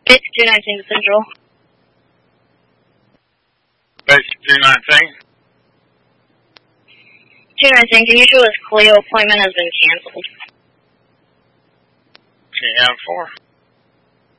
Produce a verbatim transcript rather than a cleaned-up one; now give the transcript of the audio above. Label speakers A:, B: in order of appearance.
A: Base two nineteen to Central.
B: Base two nineteen.
A: two nineteen, can you show us Cleo appointment has been canceled?
B: T M four.